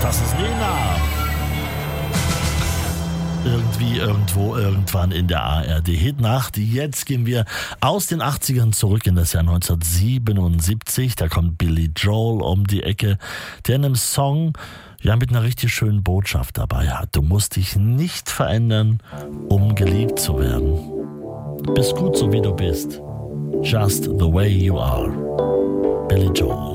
Das ist Nena. Irgendwie, irgendwo, irgendwann in der ARD Hitnacht. Jetzt gehen wir aus den 80ern zurück in das Jahr 1977. Da kommt Billy Joel um die Ecke, der in einem Song mit einer richtig schönen Botschaft dabei hat. Du musst dich nicht verändern, um geliebt zu werden. Du bist gut so wie du bist. Just the way you are. Billy Joel.